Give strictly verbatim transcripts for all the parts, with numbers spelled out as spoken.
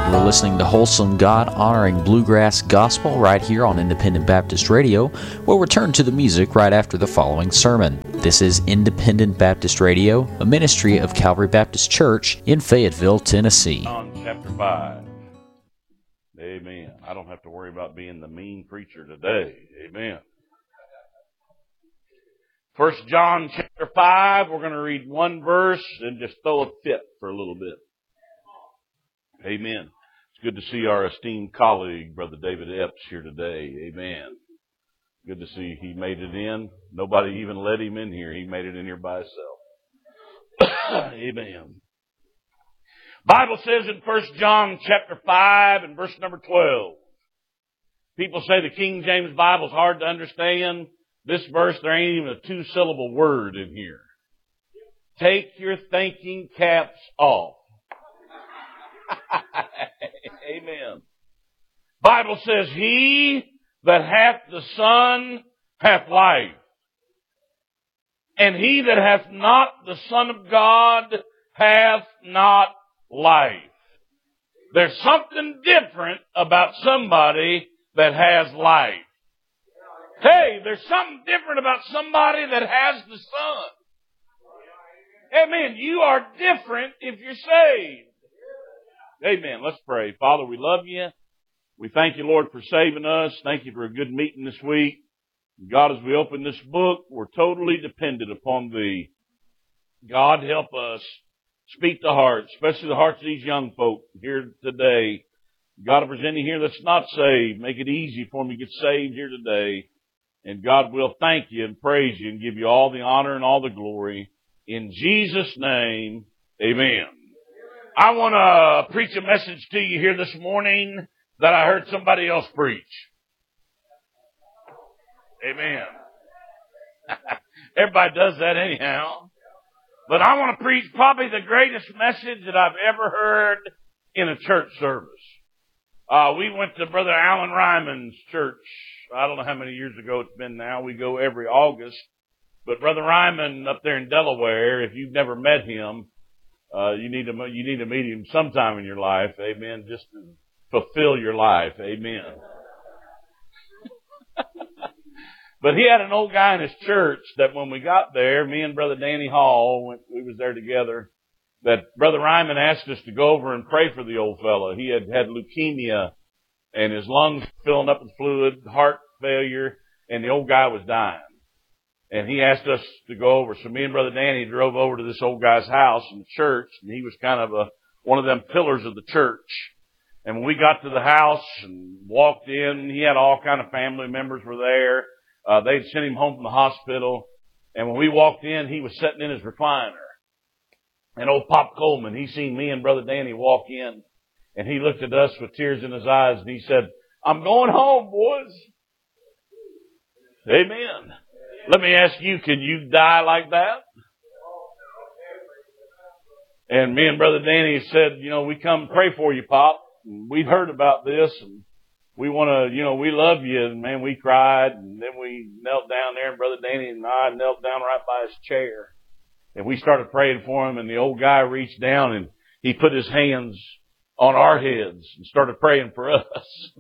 We're listening to wholesome, God-honoring bluegrass gospel right here on Independent Baptist Radio. We'll return to the music right after the following sermon. This is Independent Baptist Radio, a ministry of Calvary Baptist Church in Fayetteville, Tennessee. John chapter five. Amen. I don't have to worry about being the mean preacher today. Amen. First John chapter five, we're going to read one verse and just throw a fit for a little bit. Amen. It's good to see our esteemed colleague, Brother David Epps, here today. Amen. Good to see he made it in. Nobody even let him in here. He made it in here by himself. Amen. Bible says in First John chapter five and verse number twelve. People say the King James Bible's hard to understand. This verse, there ain't even a two-syllable word in here. Take your thinking caps off. Amen. Bible says, he that hath the Son hath life. And he that hath not the Son of God hath not life. There's something different about somebody that has life. Hey, there's something different about somebody that has the Son. Amen. You are different if you're saved. Amen. Let's pray. Father, we love you. We thank you, Lord, for saving us. Thank you for a good meeting this week. God, as we open this book, we're totally dependent upon Thee. God, help us speak to hearts, especially the hearts of these young folk here today. God, if there's any here that's not saved, make it easy for them to get saved here today. And God, we'll thank you and praise you and give you all the honor and all the glory. In Jesus' name, amen. I want to preach a message to you here this morning that I heard somebody else preach. Amen. Everybody does that anyhow. But I want to preach probably the greatest message that I've ever heard in a church service. Uh, we went to Brother Alan Ryman's church. I don't know how many years ago it's been now. We go every August. But Brother Ryman up there in Delaware, if you've never met him, uh, you need to, you need to meet him sometime in your life. Amen. Just to fulfill your life. Amen. But he had an old guy in his church that when we got there, me and Brother Danny Hall, went, we was there together, that Brother Ryman asked us to go over and pray for the old fellow. He had had leukemia and his lungs filling up with fluid, heart failure, and the old guy was dying. And he asked us to go over. So me and Brother Danny drove over to this old guy's house in the church, and he was kind of a, one of them pillars of the church. And when we got to the house and walked in, he had all kind of family members were there. Uh, they'd sent him home from the hospital. And when we walked in, he was sitting in his recliner. And old Pop Coleman, he seen me and Brother Danny walk in. And he looked at us with tears in his eyes and he said, I'm going home, boys. Amen. Let me ask you, can you die like that? And me and Brother Danny said, you know, we come pray for you, Pop. We'd heard about this and we want to, you know, we love you. And man, we cried and then we knelt down there and Brother Danny and I knelt down right by his chair. And we started praying for him and the old guy reached down and he put his hands on our heads and started praying for us.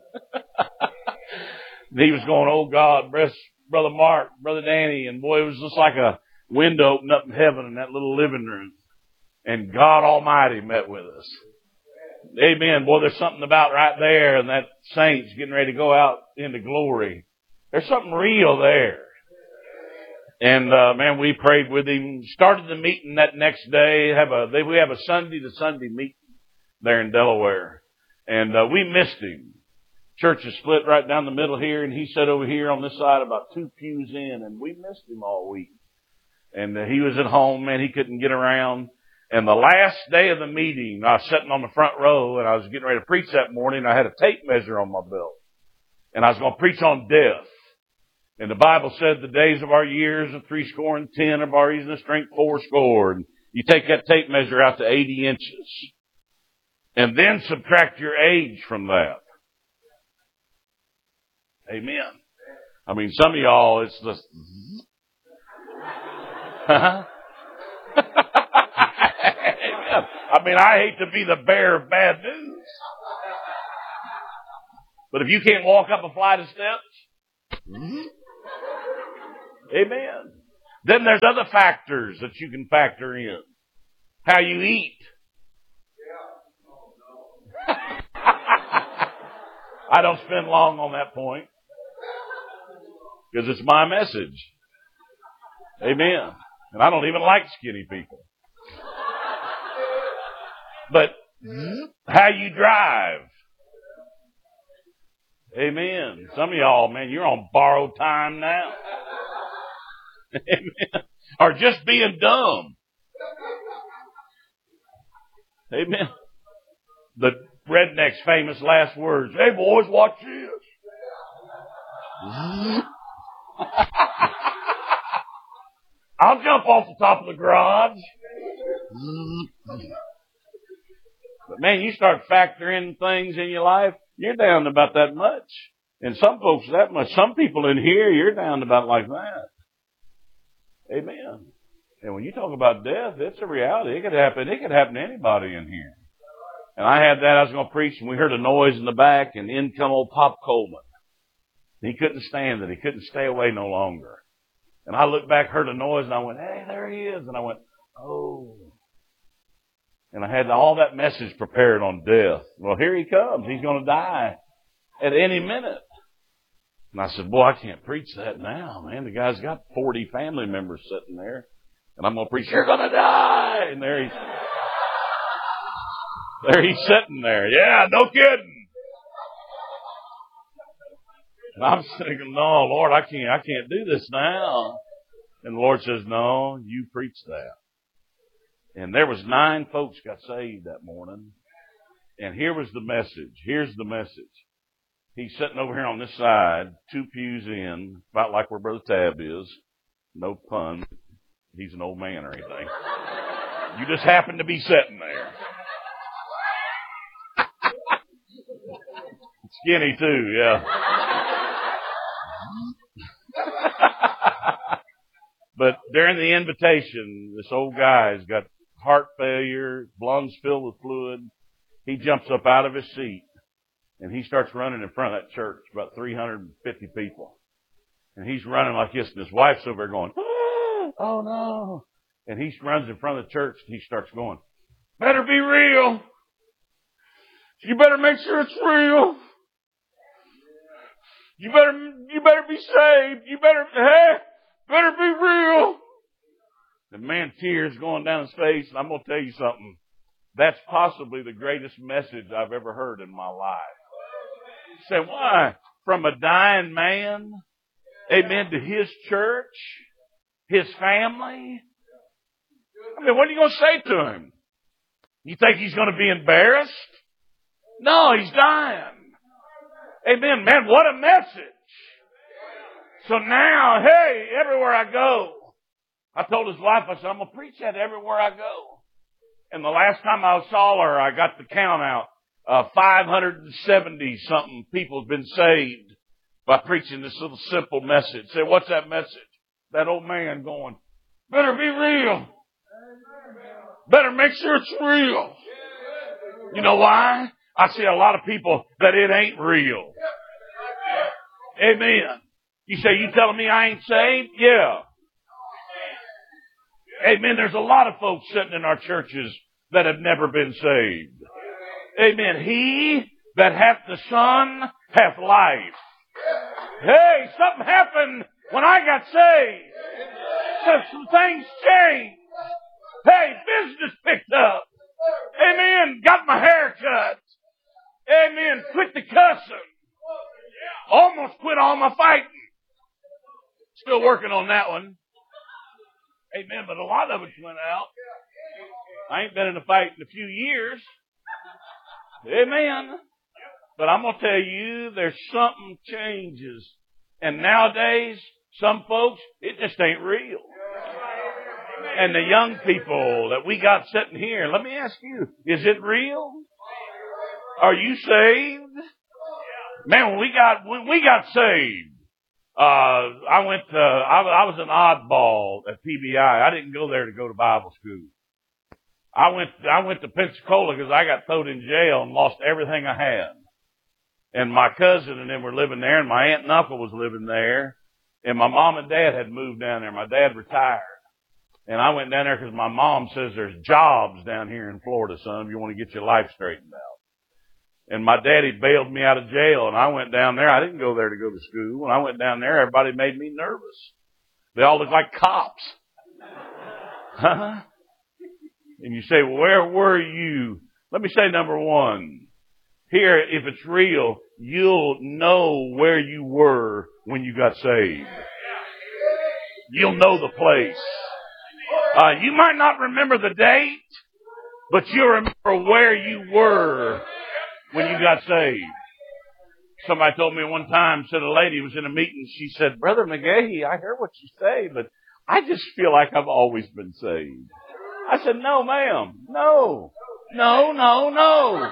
And he was going, oh God, bless Brother Mark, Brother Danny. And boy, it was just like a window opened up in heaven in that little living room. And God Almighty met with us. Amen. Boy, there's something about right there and that saints getting ready to go out into glory. There's something real there. And, uh, man, we prayed with him, started the meeting that next day. Have a, they, we have a Sunday to Sunday meeting there in Delaware. And, uh, we missed him. Church is split right down the middle here and he sat over here on this side about two pews in and we missed him all week. And uh, he was at home, man, he couldn't get around. And the last day of the meeting, I was sitting on the front row and I was getting ready to preach that morning. I had a tape measure on my belt and I was going to preach on death. And the Bible said the days of our years are three score and ten, of our years and the strength four score. And you take that tape measure out to eighty inches and then subtract your age from that. Amen. I mean, some of y'all, it's just, huh? I mean, I hate to be the bearer of bad news. But if you can't walk up a flight of steps, amen. Then there's other factors that you can factor in. How you eat. I don't spend long on that point because it's my message. Amen. And I don't even like skinny people. But how you drive. Amen. Some of y'all, man, you're on borrowed time now. Amen. Or just being dumb. Amen. The redneck's famous last words. Hey boys, watch this. I'll jump off the top of the garage. But man, you start factoring things in your life, you're down to about that much. And some folks that much. Some people in here, you're down to about like that. Amen. And when you talk about death, it's a reality. It could happen. It could happen to anybody in here. And I had that. I was going to preach, and we heard a noise in the back, and in come old Pop Coleman. He couldn't stand it. He couldn't stay away no longer. And I looked back, heard a noise, and I went, hey, there he is. And I went, oh. And I had all that message prepared on death. Well, here he comes. He's going to die at any minute. And I said, boy, I can't preach that now, man. The guy's got forty family members sitting there. And I'm going to preach, you're going to die. And there he's, there he's sitting there. Yeah, no kidding. And I'm thinking, no, Lord, I can't, I can't do this now. And the Lord says, no, you preach that. And there was nine folks got saved that morning. And here was the message. Here's the message. He's sitting over here on this side, two pews in, about like where Brother Tab is. No pun. He's an old man or anything. You just happen to be sitting there. Skinny too, yeah. But during the invitation, this old guy's got heart failure, lungs filled with fluid. He jumps up out of his seat and he starts running in front of that church, about three hundred fifty people. And he's running like this, and his wife's over there going, oh no. And he runs in front of the church and he starts going, better be real. You better make sure it's real. You better, you better be saved. You better, hey, better be real. The man, tears going down his face. And I'm going to tell you something. That's possibly the greatest message I've ever heard in my life. You say, why? From a dying man, amen, to his church, his family. I mean, what are you going to say to him? You think he's going to be embarrassed? No, he's dying. Amen. Man, what a message. So now, hey, everywhere I go, I told his wife, I said, I'm going to preach that everywhere I go. And the last time I saw her, I got the count out. Uh, five hundred seventy something people have been saved by preaching this little simple message. Say, what's that message? That old man going, better be real. Better make sure it's real. You know why? I see a lot of people that it ain't real. Amen. You say, you telling me I ain't saved? Yeah. Amen. There's a lot of folks sitting in our churches that have never been saved. Amen. He that hath the Son hath life. Hey, something happened when I got saved. So some things changed. Hey, business picked up. Amen. Got my hair cut. Amen. Quit the cussing. Almost quit all my fighting. Still working on that one. Amen. But a lot of it's went out. I ain't been in a fight in a few years. Amen. But I'm going to tell you, there's something changes. And nowadays, some folks, it just ain't real. And the young people that we got sitting here, let me ask you, is it real? Are you saved? Man, when we got, when we got saved, uh, I went to, I, I was an oddball at P B I. I didn't go there to go to Bible school. I went, I went to Pensacola because I got thrown in jail and lost everything I had. And my cousin and them were living there, and my aunt and uncle was living there. And my mom and dad had moved down there. My dad retired. And I went down there because my mom says there's jobs down here in Florida, son, if you want to get your life straightened out. And my daddy bailed me out of jail, and I went down there. I didn't go there to go to school. When I went down there, everybody made me nervous. They all looked like cops. Huh? And you say, well, where were you? Let me say number one. Here, if it's real, you'll know where you were when you got saved. You'll know the place. Uh, you might not remember the date, but you'll remember where you were when you got saved. Somebody told me one time, said a lady was in a meeting, she said, Brother McGahee, I heard what you say, but I just feel like I've always been saved. I said, no, ma'am. No. No, no, no.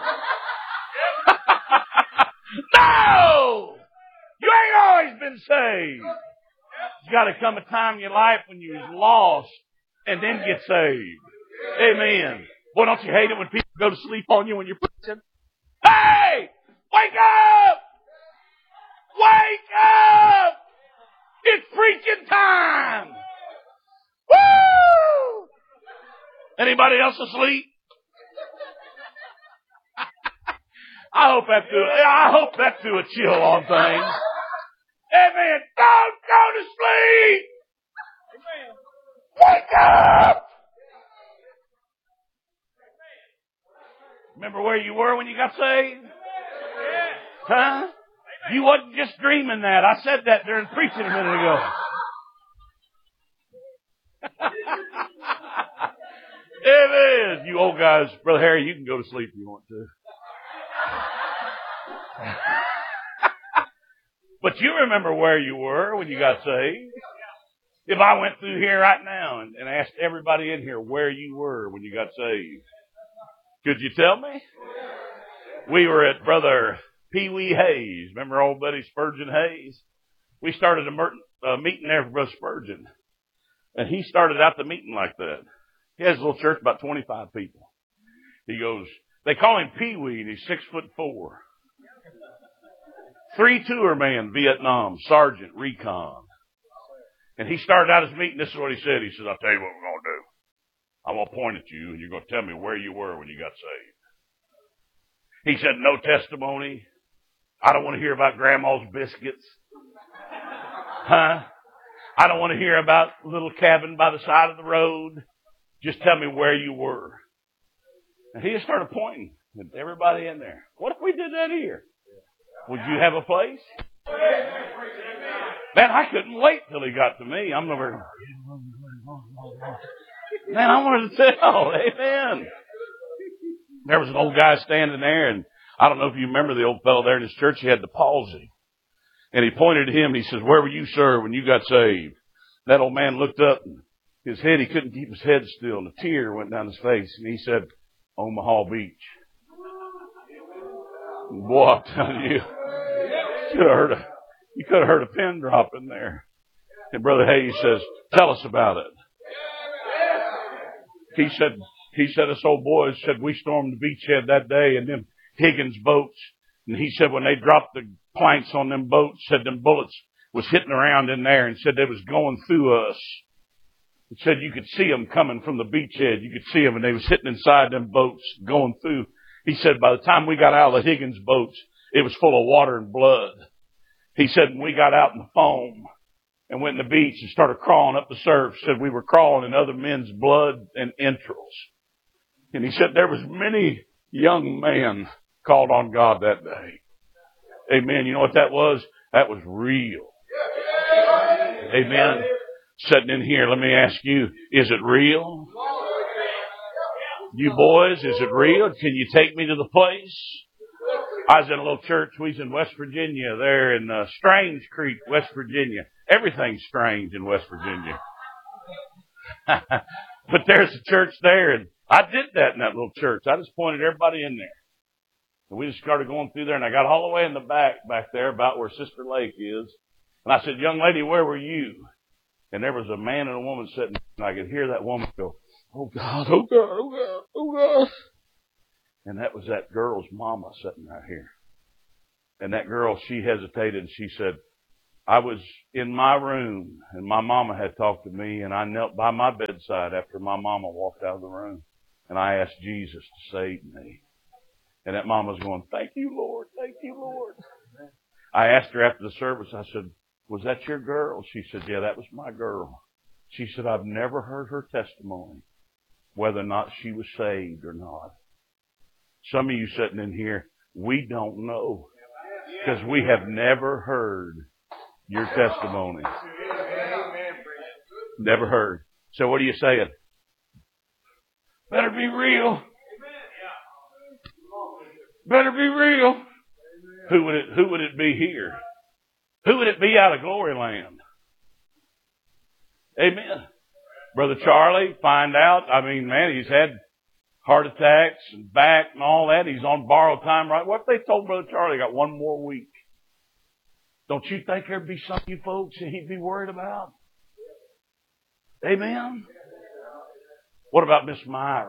No! You ain't always been saved. There's got to come a time in your life when you was lost and then get saved. Amen. Boy, don't you hate it when people go to sleep on you when you're preaching? Hey! Wake up! Wake up! It's preaching time! Woo! Anybody else asleep? I hope that threw, I hope that threw a chill on things. Amen. Don't go to sleep. Wake up. Remember where you were when you got saved? Huh? You wasn't just dreaming that. I said that during preaching a minute ago. Amen. You old guys, Brother Harry, you can go to sleep if you want to. But you remember where you were when you got saved. If I went through here right now and, and asked everybody in here where you were when you got saved, could you tell me? We were at Brother Pee Wee Hayes. Remember old buddy Spurgeon Hayes? We started a mer- uh, meeting there for Brother Spurgeon. And he started out the meeting like that. He has a little church, about twenty-five people. He goes, they call him Pee Wee, and he's six foot four. Three tour man, Vietnam, Sergeant, Recon. And he started out his meeting, this is what he said. He says, I'll tell you what we're going to do. I'm going to point at you, and you're going to tell me where you were when you got saved. He said, no testimony. I don't want to hear about grandma's biscuits. Huh? I don't want to hear about a little cabin by the side of the road. Just tell me where you were. And he just started pointing at everybody in there. What if we did that here? Would you have a place? Man, I couldn't wait till he got to me. I'm over. Man, I wanted to tell. Amen. There was an old guy standing there, and I don't know if you remember the old fellow there in his church. He had the palsy. And he pointed at him, and he says, where were you, sir, when you got saved? That old man looked up, and his head, he couldn't keep his head still, and a tear went down his face. And he said, Omaha Beach. And boy, I'm telling you, you could have heard a, you could have heard a pin drop in there. And Brother Hayes says, tell us about it. He said, he said, us old boys said, we stormed the beachhead that day and them Higgins boats. And he said, when they dropped the planks on them boats, said them bullets was hitting around in there and said they was going through us. He said you could see them coming from the beachhead. You could see them and they was hitting inside them boats going through. He said by the time we got out of the Higgins boats, it was full of water and blood. He said when we got out in the foam and went in the beach and started crawling up the surf, said we were crawling in other men's blood and entrails. And he said there was many young men called on God that day. Amen. You know what that was? That was real. Amen. Sitting in here, let me ask you, is it real? You boys, is it real? Can you take me to the place? I was in a little church. We was in West Virginia, there in uh, Strange Creek, West Virginia. Everything's strange in West Virginia. But there's a church there, and I did that in that little church. I just pointed everybody in there. And we just started going through there, and I got all the way in the back, back there, about where Sister Lake is. And I said, young lady, where were you? And there was a man and a woman sitting, and I could hear that woman go, oh God, oh God, oh God, oh God. And that was that girl's mama sitting right here. And that girl, she hesitated and she said, I was in my room and my mama had talked to me and I knelt by my bedside after my mama walked out of the room and I asked Jesus to save me. And that mama's going, thank you, Lord. Thank you, Lord. I asked her after the service, I said, was that your girl? She said, yeah, that was my girl. She said, I've never heard her testimony, whether or not she was saved or not. Some of you sitting in here, we don't know because we have never heard your testimony. Never heard. So what are you saying? Better be real. Better be real. Who would it, who would it be here? Who would it be out of Glory Land? Amen. Brother Charlie, find out. I mean, man, he's had heart attacks and back and all that. He's on borrowed time, right? What if they told Brother Charlie got one more week? Don't you think there'd be some of you folks that he'd be worried about? Amen. What about Miss Myra?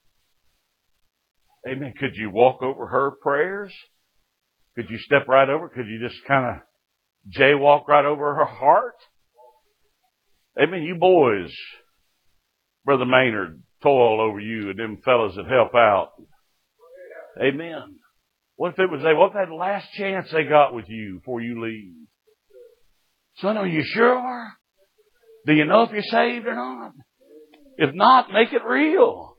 Amen. Could you walk over her prayers? Could you step right over? Could you just kind of jaywalk right over her heart? Amen. You boys, Brother Maynard, toil over you and them fellas that help out. Amen. What if it was they? What if that last chance they got with you before you leave? Son, are you sure? Do you know if you're saved or not? If not, make it real.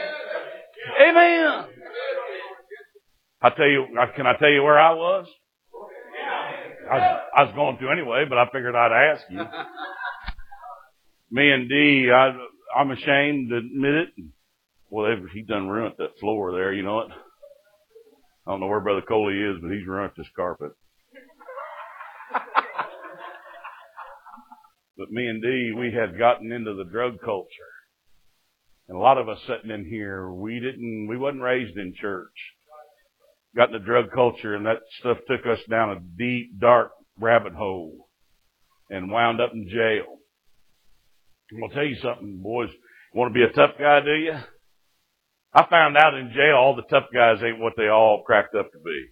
Amen. I tell you, can I tell you where I was? I was, I was going to anyway, but I figured I'd ask you. Me and Dee, I, I'm ashamed to admit it. Well, he done ruined that floor there, you know it. I don't know where Brother Coley is, but he's ruined this carpet. But me and Dee, we had gotten into the drug culture. And a lot of us sitting in here, we didn't, we wasn't raised in church. Got in the drug culture and that stuff took us down a deep, dark rabbit hole and wound up in jail. I'm going to tell you something, boys. You want to be a tough guy, do you? I found out in jail all the tough guys ain't what they all cracked up to be.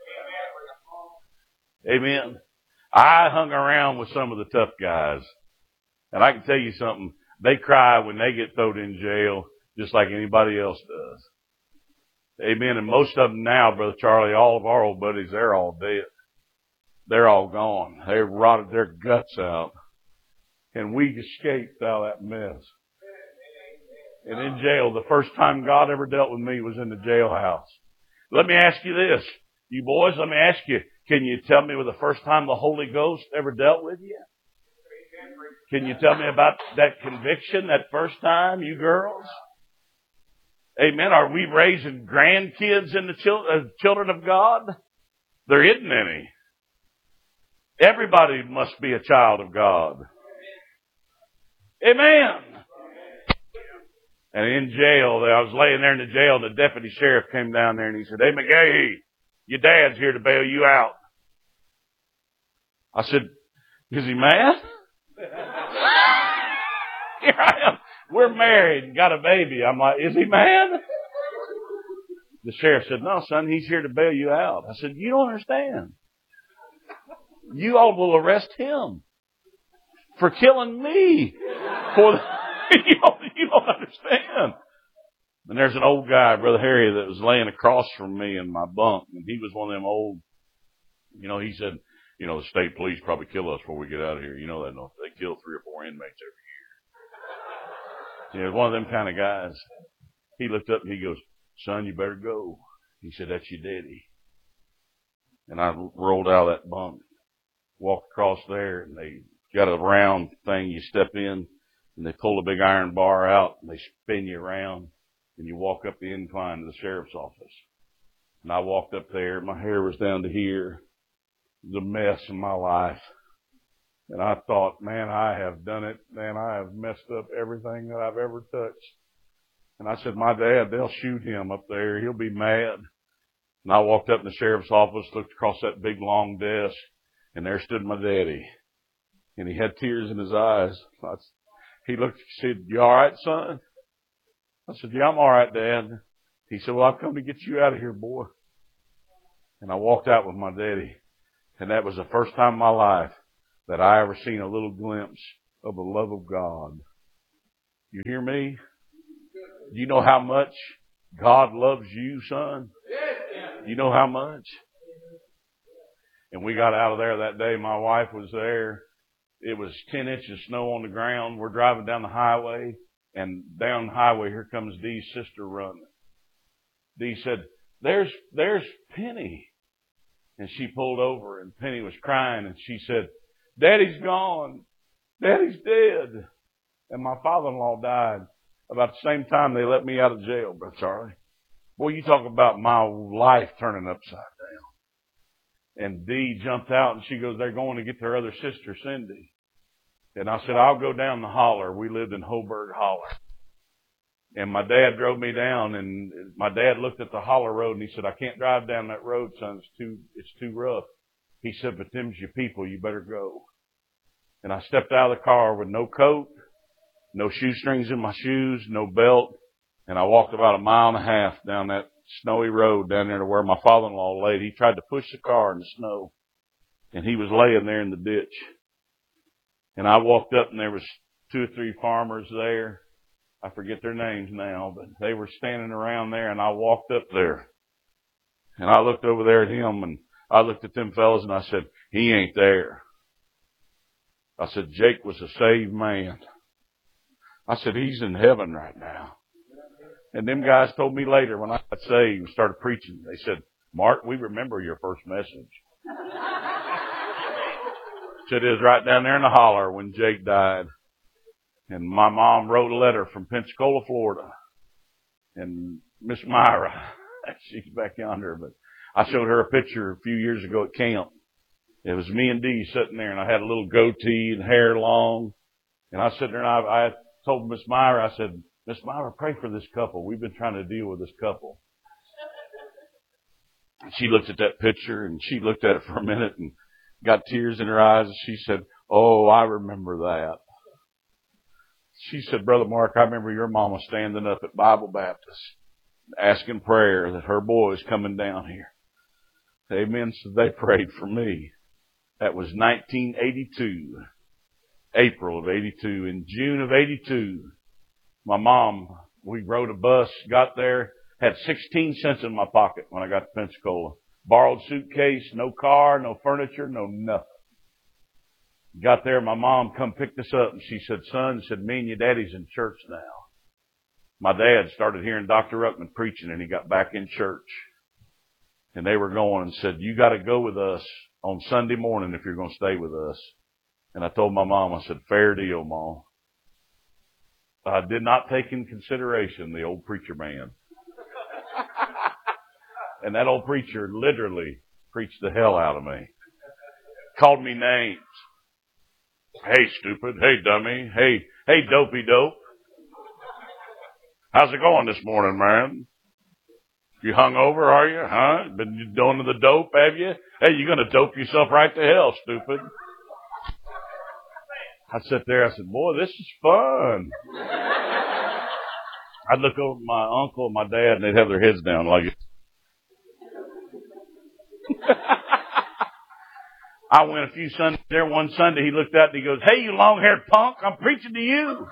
Amen. I hung around with some of the tough guys. And I can tell you something. They cry when they get thrown in jail just like anybody else does. Amen. And most of them now, Brother Charlie, all of our old buddies, they're all dead. They're all gone. They've rotted their guts out. And we escaped out of that mess. And in jail, the first time God ever dealt with me was in the jailhouse. Let me ask you this. You boys, let me ask you, can you tell me the first time the Holy Ghost ever dealt with you? Can you tell me about that conviction, that first time, you girls? Amen. Are we raising grandkids in the chil- uh, children of God? There isn't any. Everybody must be a child of God. Amen. And in jail, I was laying there in the jail, and the deputy sheriff came down there and he said, hey, McGahee, your dad's here to bail you out. I said, is he mad? Here I am. We're married and got a baby. I'm like, is he mad? The sheriff said, no, son, he's here to bail you out. I said, you don't understand. You all will arrest him for killing me. For the, you, don't, you don't understand. And there's an old guy, Brother Harry, that was laying across from me in my bunk. And he was one of them old, you know, he said, you know, the state police probably kill us before we get out of here. You know that, don't they? They kill three or four inmates every year. You know, one of them kind of guys. He looked up and he goes, son, you better go. He said, that's your daddy. And I rolled out of that bunk, walked across there, and they got a round thing you step in, and they pull a big iron bar out, and they spin you around, and you walk up the incline to the sheriff's office. And I walked up there. My hair was down to here. The mess in my life. And I thought, man, I have done it. Man, I have messed up everything that I've ever touched. And I said, my dad, they'll shoot him up there. He'll be mad. And I walked up in the sheriff's office, looked across that big long desk, and there stood my daddy. And he had tears in his eyes. I, he looked, he said, you all right, son? I said, yeah, I'm all right, Dad. He said, well, I've come to get you out of here, boy. And I walked out with my daddy. And that was the first time in my life that I ever seen a little glimpse of the love of God. You hear me? Do you know how much God loves you, son? You know how much? And we got out of there that day. My wife was there. It was ten inches of snow on the ground. We're driving down the highway. And down the highway, here comes Dee's sister running. Dee said, there's, there's Penny. And she pulled over and Penny was crying and she said, Daddy's gone. Daddy's dead. And my father-in-law died about the same time they let me out of jail, Brother Charlie. Boy, you talk about my life turning upside down. And Dee jumped out and she goes, they're going to get their other sister, Cindy. And I said, I'll go down the holler. We lived in Hoburg Holler. And my dad drove me down and my dad looked at the holler road and he said, I can't drive down that road, son. It's too, it's too rough. He said, but them's your people. You better go. And I stepped out of the car with no coat, no shoestrings in my shoes, no belt. And I walked about a mile and a half down that snowy road down there to where my father-in-law laid. He tried to push the car in the snow and he was laying there in the ditch. And I walked up and there was two or three farmers there. I forget their names now, but they were standing around there and I walked up there and I looked over there at him and I looked at them fellas and I said, he ain't there. I said, Jake was a saved man. I said, he's in heaven right now. And them guys told me later when I got saved and started preaching, they said, Mark, we remember your first message. Said it was right down there in the holler when Jake died. And my mom wrote a letter from Pensacola, Florida. And Miss Myra, she's back yonder, but I showed her a picture a few years ago at camp. It was me and Dee sitting there and I had a little goatee and hair long. And I sat there and I, I told Miss Myra, I said, Miss Myra, pray for this couple. We've been trying to deal with this couple. And she looked at that picture and she looked at it for a minute and got tears in her eyes. And she said, oh, I remember that. She said, Brother Mark, I remember your mama standing up at Bible Baptist asking prayer that her boy is coming down here. Amen. So they prayed for me. That was nineteen eighty-two, April of eighty-two. In June of eighty-two, my mom, we rode a bus, got there, had sixteen cents in my pocket when I got to Pensacola. Borrowed suitcase, no car, no furniture, no nothing. Got there, my mom come picked us up and she said, son, said, me and your daddy's in church now. My dad started hearing Doctor Ruckman preaching and he got back in church. And they were going and said, you got to go with us on Sunday morning if you're going to stay with us. And I told my mom, I said, fair deal, Mom. I did not take in consideration the old preacher man. And that old preacher literally preached the hell out of me. Called me names. Hey, stupid. Hey, dummy. Hey, hey, dopey dope. How's it going this morning, man? You hung over, are you? Huh? Been doing the dope, have you? Hey, you're going to dope yourself right to hell, stupid. I sat there, I said, boy, this is fun. I'd look over at my uncle and my dad, and they'd have their heads down like it. I went a few Sundays there. One Sunday, he looked out and he goes, hey, you long-haired punk, I'm preaching to you.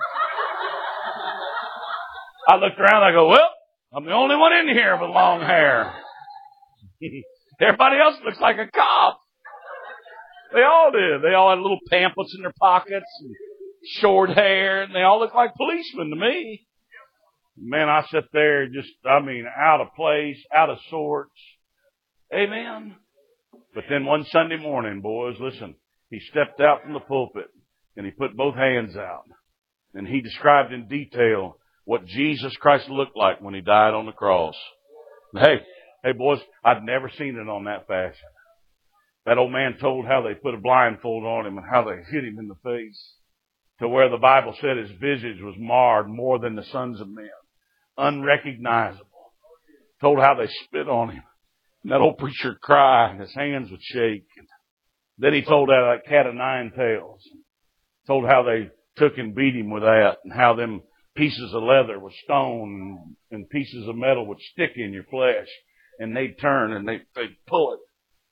I looked around, I go, well, I'm the only one in here with long hair. Everybody else looks like a cop. They all did. They all had little pamphlets in their pockets and short hair, and they all look like policemen to me. Man, I sat there just, I mean, out of place, out of sorts. Amen. But then one Sunday morning, boys, listen, he stepped out from the pulpit and he put both hands out and he described in detail what Jesus Christ looked like when he died on the cross. Hey, hey boys, I'd never seen it on that fashion. That old man told how they put a blindfold on him and how they hit him in the face to where the Bible said his visage was marred more than the sons of men. Unrecognizable. Told how they spit on him. And that old preacher cried and his hands would shake. And then he told how that cat of nine tails. Told how they took and beat him with that and how them pieces of leather with stone and pieces of metal would stick in your flesh. And they'd turn and they'd, they'd pull it.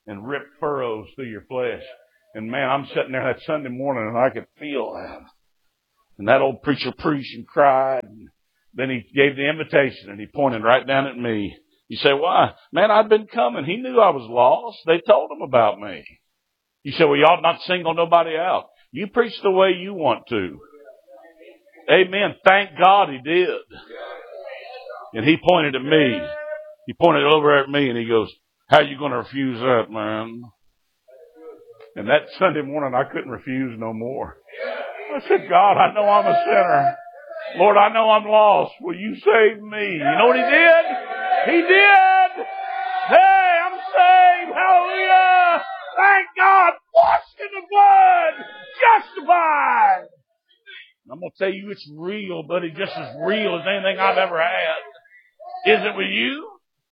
and rip furrows through your flesh. And man, I'm sitting there that Sunday morning and I could feel that. And that old preacher preached and cried. And then he gave the invitation and he pointed right down at me. You say, why? Man, I'd been coming. He knew I was lost. They told him about me. You say, well, you ought not single nobody out. You preach the way you want to. Amen. Thank God he did. And he pointed at me. He pointed over at me and he goes, how you going to refuse that, man? And that Sunday morning, I couldn't refuse no more. I said, God, I know I'm a sinner. Lord, I know I'm lost. Will you save me? You know what he did? He did. Hey, I'm saved. Hallelujah. Thank God. Washed in the blood. Justified. I'm going to tell you it's real, buddy. Just as real as anything I've ever had. Is it with you?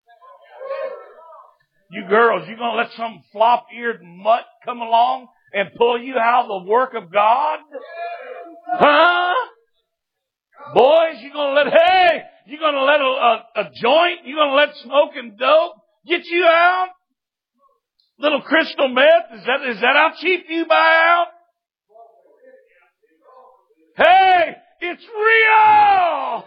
You girls, you going to let some flop-eared mutt come along and pull you out of the work of God? Huh? Boys, you going to let, hey, you going to let a, a, a joint, you going to let smoking dope get you out? Little crystal meth, is that, is that how cheap you buy out? Hey, it's real!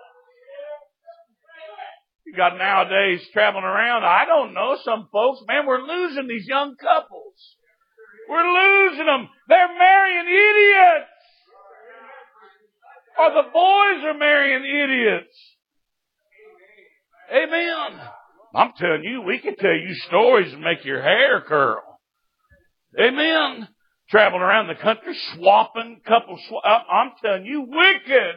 You got nowadays traveling around, I don't know, some folks, man, we're losing these young couples. We're losing them. They're marrying idiots. Or the boys are marrying idiots. Amen. I'm telling you, we can tell you stories and make your hair curl. Amen. Traveling around the country, swapping, couples swap. I'm telling you, wicked.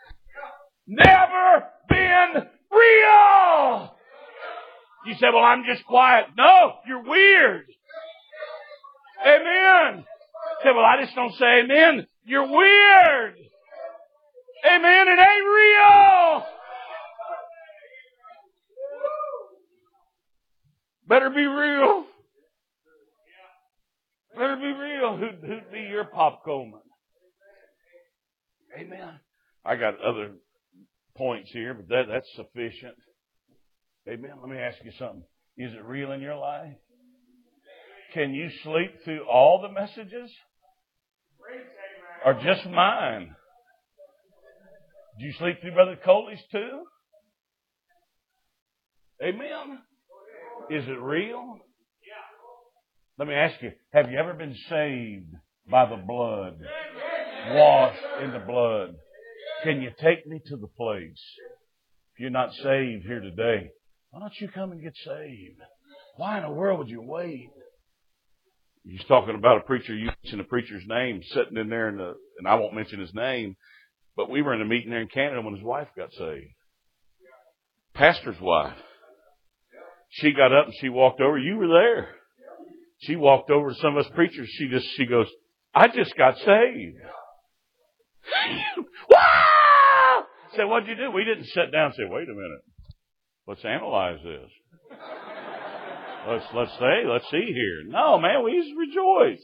Never been real. You say, well, I'm just quiet. No, you're weird. Amen. You say, well, I just don't say amen. You're weird. Amen. It ain't real. Better be real. Better be real. Who'd, who'd be your Pop Coleman? Amen. I got other points here, but that, that's sufficient. Amen. Let me ask you something. Is it real in your life? Can you sleep through all the messages? Or just mine? Do you sleep through Brother Coley's too? Amen. Is it real? Let me ask you, have you ever been saved by the blood? Washed in the blood? Can you take me to the place? If you're not saved here today, why don't you come and get saved? Why in the world would you wait? He's talking about a preacher, you mentioned a preacher's name, sitting in there, in the, and I won't mention his name, but we were in a meeting there in Canada when his wife got saved. Pastor's wife. She got up and she walked over. You were there. She walked over to some of us preachers. She just, she goes, I just got saved. Wow! Said, what'd you do? We didn't sit down and say, wait a minute. Let's analyze this. Let's, let's say, let's see here. No, man, we just rejoice.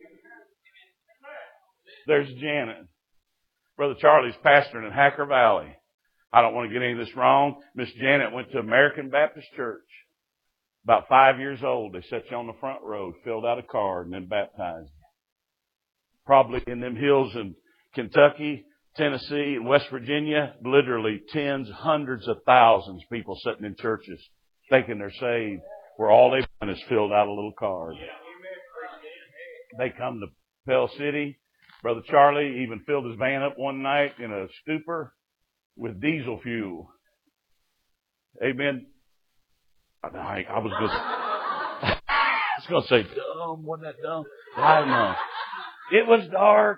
There's Janet. Brother Charlie's pastoring in Hacker Valley. I don't want to get any of this wrong. Miss Janet went to American Baptist Church. About five years old, they set you on the front row, filled out a card, and then baptized you. Probably in them hills in Kentucky, Tennessee, and West Virginia, literally tens, hundreds of thousands of people sitting in churches thinking they're saved, where all they've done is filled out a little card. They come to Pell City. Brother Charlie even filled his van up one night in a stupor with diesel fuel. Amen. I, I was just, I was going to say, dumb, wasn't that dumb? I don't know. It was dark.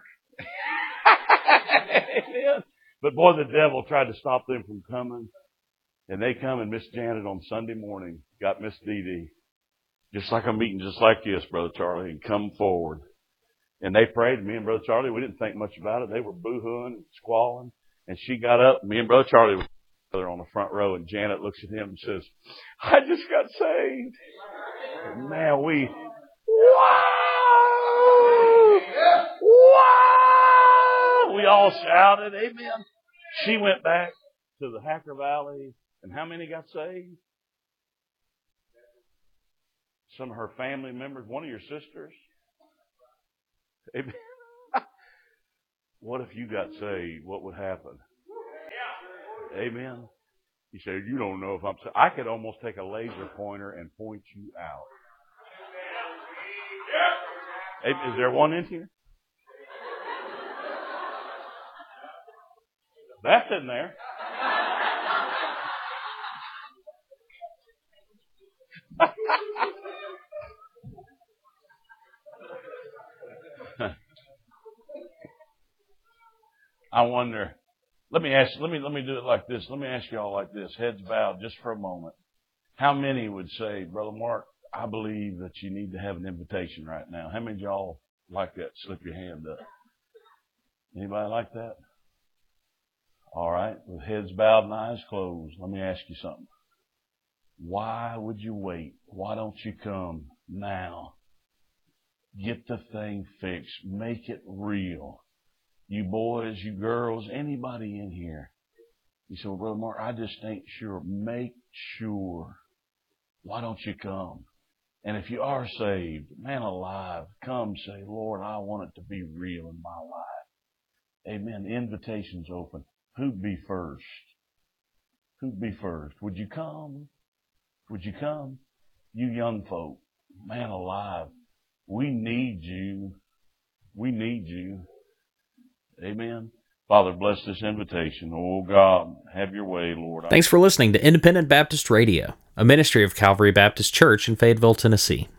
But boy, the devil tried to stop them from coming. And they come and Miss Janet on Sunday morning got Miss Dee Dee. Just like a meeting just like this, Brother Charlie, and come forward. And they prayed, and me and Brother Charlie, we didn't think much about it. They were boo-hooing and squalling. And she got up, and me and Brother Charlie were together on the front row, and Janet looks at him and says, I just got saved. And man, we, wow! Wow! We all shouted, amen. She went back to the Hacker Valley, and how many got saved? some of her family members, one of your sisters. Amen. What if you got saved? What would happen? Amen. You say, you don't know if I'm saved. I could almost take a laser pointer and point you out. Is there one in here? That's in there. I wonder. Let me ask. Let me let me do it like this. Let me ask you all like this. Heads bowed, just for a moment. How many would say, Brother Mark, I believe that you need to have an invitation right now? How many of y'all like that? Slip your hand up. Anybody like that? All right. With heads bowed and eyes closed, let me ask you something. Why would you wait? Why don't you come now? Get the thing fixed. Make it real. You boys, you girls, anybody in here. You say, well, Brother Mark, I just ain't sure. Make sure. Why don't you come? And if you are saved, man alive, come say, Lord, I want it to be real in my life. Amen. The invitation's open. Who'd be first? Who'd be first? Would you come? Would you come? You young folk, man alive, we need you. We need you. Amen. Father, bless this invitation. Oh, God, have your way, Lord. Thanks for listening to Independent Baptist Radio, a ministry of Calvary Baptist Church in Fayetteville, Tennessee.